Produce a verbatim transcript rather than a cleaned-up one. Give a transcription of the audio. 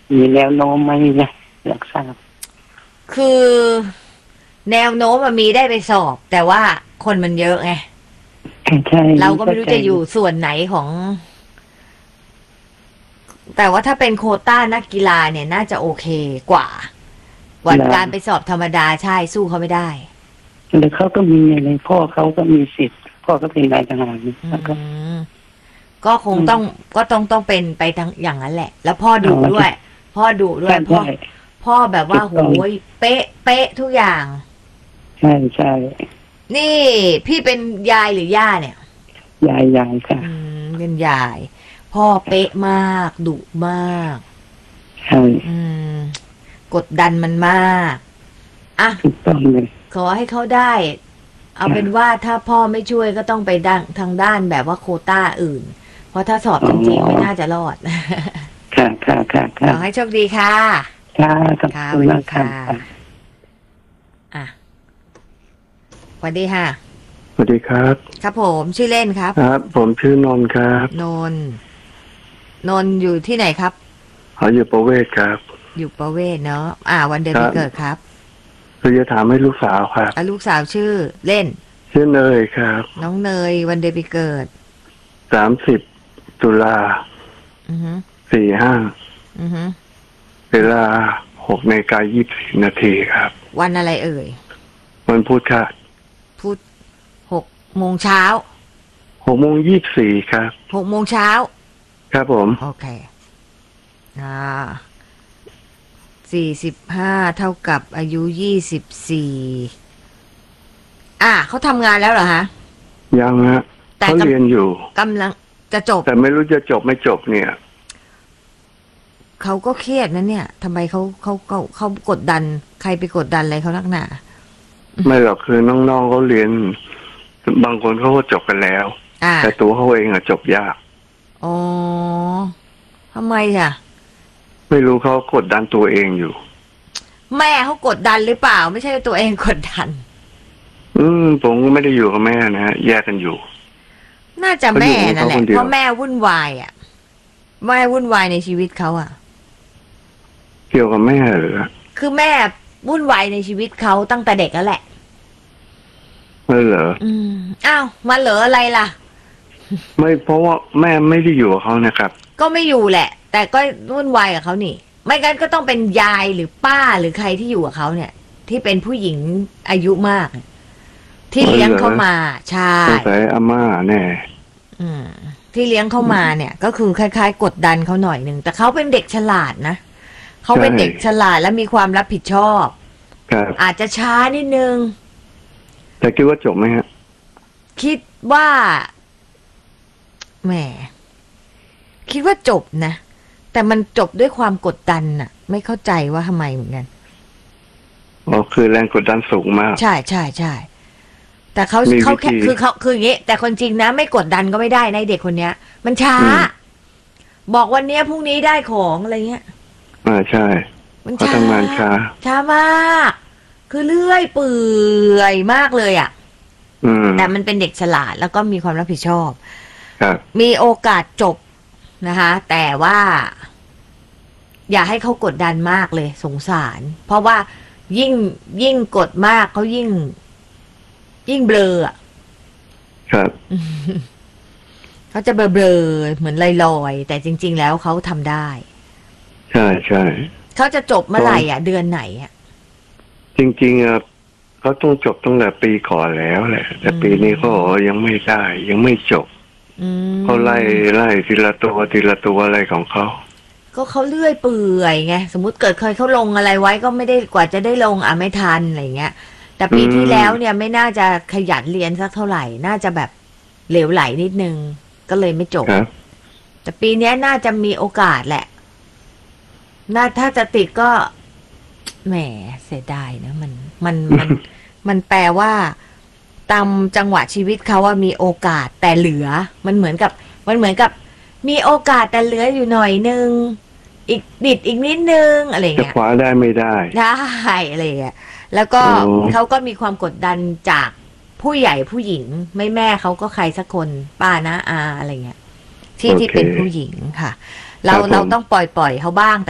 มีแนวโน้มไหมนะอยากทราบคือแนวโน้มมันมีได้ไปสอบแต่ว่าคนมันเยอะไงใช่เราก็ไม่รู้จะอยู่ส่วนไหนของแต่ว่าถ้าเป็นโควต้านักกีฬาเนี่ยน่าจะโอเคกว่ากว่าการไปสอบธรรมดาใช่สู้เขาไม่ได้แล้วเขาก็มีอะไรพ่อเขาก็มีสิทธิ์พ่อก็เป็นนายทหารแล้วก็ก็คงต้องก็ต้องต้องเป็นไปทั้งอย่างนั้นแหละแล้วพ่อดุด้วยพ่อดุด้วยพ่อพ่อแบบว่าโหยเป๊ะเป๊ะทุกอย่างใช่ใช่นี่พี่เป็นยายหรือย่าเนี่ยยายยายค่ะเป็นยายพ่อเป๊ะมากดุมากใช่กดดันมันมากอ่ะถูกต้องเลยขอให้เขาได้เอาเป็นว่าถ้าพ่อไม่ช่วยก็ต้องไปด้านทางด้านแบบว่าโควต้าอื่นเพราะถ้าสอบจริงๆไม่น่าจะรอดค่ะค่ะค่ะขอให้โชคดีค่ะค่ะขอบคุณมากค่ะอ่ะสวัสดีค่ะสวัสดีครับครับผมชื่อเล่นครับครับผมชื่อนนท์ครับนนท์นนท์อยู่ที่ไหนครับเขาอยู่ประเวศครับอยู่ประเวศเนาะอ่าวันเดือนปีเกิดครับคือจะถามให้ลูกสาวครับลูกสาวชื่อเล่นชื่อเนยครับน้องเนยวันเดือนปีเกิดสามสิบตุลาสี่ห้าเวลาหกนาฬิกายี่สิบนาทีครับวันอะไรเอ่ยวันพุธค่ะพุธหกโมงเช้าหกโมงยี่สิบสี่ครับหกโมงเช้าครับผมโอเคอ่าสี่สิบห้าเท่ากับอายุยี่สิบสี่อ่าเขาทำงานแล้วเหรอฮะยังฮะเขาเรียนอยู่กำลังจะจบแต่ไม่รู้จะจบไม่จบเนี่ยเขาก็เครียดนะเนี่ยทำไมเขาเขาเขาเขากดดันใครไปกดดันอะไรเขานักหนาไม่หรอกคือน้องๆเขาเรียนบางคนเขาก็จบกันแล้วแต่ตัวเขาเองอะจบยากอ๋อทำไมอ่ะไม่รู้เขากดดันตัวเองอยู่แม่เขากดดันหรือเปล่าไม่ใช่ตัวเองกดดันอืมผมก็ไม่ได้อยู่กับแม่นะฮะแยกกันอยู่น่าจะแม่นั่นแหละเพราะแม่วุ่นวายอ่ะแม่วุ่นวายในชีวิตเขาอ่ะเกี่ยวกับแม่เหรอคือแม่วุ่นวายในชีวิตเขาตั้งแต่เด็กแล้วแหละไม่เหรออืมอ้าวมาเหรออะไรล่ะไม่เพราะว่าแม่ไม่ได้อยู่กับเขานะครับก็ไม่อยู่แหละแต่ก็วุ่นวายกับเขานี่ไม่งั้นก็ต้องเป็นยายหรือป้าหรือใครที่อยู่กับเขาเนี่ยที่เป็นผู้หญิงอายุมากที่เลี้ยงเขามาใช่สงสัยอาม่าแน่อืมที่เลี้ยงเขามาเนี่ยก็คือคล้ายๆกดดันเขาหน่อยนึงแต่เขาเป็นเด็กฉลาดนะเขาเป็นเด็กฉลาดและมีความรับผิดชอบอาจจะช้านิดนึงแต่คิดว่าจบไหมฮะคิดว่าแหมคิดว่าจบนะแต่มันจบด้วยความกดดันน่ะไม่เข้าใจว่าทำไมเหมือนกันอ๋อคือแรงกดดันสูงมากใช่ใช่ใช่แต่เขาเขาแค่คือเขาคืออย่างนี้แต่คนจริงนะไม่กดดันก็ไม่ได้ในเด็กคนเนี้ยมันช้าบอกวันนี้พรุ่งนี้ได้ของอะไรเงี้ยอ่าใช่มันช้าทำงานช้าช้ามากคือเลื่อยเปื่อยมากเลยอ่ะแต่มันเป็นเด็กฉลาดแล้วก็มีความรับผิดชอบมีโอกาสจบนะคะแต่ว่าอย่าให้เขากดดันมากเลยสงสารเพราะว่ายิ่งยิ่งกดมากเขายิ่งยิ่งเบลออ่ะครับเขาจะเบลอๆเหมือนลอยๆแต่จริงๆแล้วเขาทำได้ใช่ใช่เขาจะจบเมื่อไหร่อ่ะเดือนไหนอ่ะจริงๆอ่ะเขาต้องจบตั้งแต่ปีก่อนแล้วแหละแต่ปีนี้เขายังไม่ได้ยังไม่จบเขาไล่ไล่ทีละตัวทีละตัวอะไรของเขาก็เขาเลื่อยเปื่อยไงสมมติเกิดเคยเขาลงอะไรไว้ก็ไม่ได้กว่าจะได้ลงอ่ะไม่ทันอะไรเงี้ยแต่ปีที่แล้วเนี่ยไม่น่าจะขยันเรียนสักเท่าไหร่น่าจะแบบเหลวไหลนิดนึงก็เลยไม่จบแต่ปีนี้น่าจะมีโอกาสแหละน่าถ้าจะติดก็แหมเสียดายนะมันมันมันมันแปลว่าตามจังหวะชีวิตเขาว่ามีโอกาสแต่เหลือมันเหมือนกับมันเหมือนกับมีโอกาสแต่เหลืออยู่หน่อยนึงอีกดิดอีกนิดนึงอะไรเงี้ยจะคว้าได้ไม่ได้ได้อะไรเงี้ยแล้วก็เขาก็มีความกดดันจากผู้ใหญ่ผู้หญิงไม่แม่เขาก็ใครสักคนป้านะอาอะไรเงี้ยที่ที่เป็นผู้หญิงค่ะเราเราต้องปล่อยปล่อยเขาบ้าง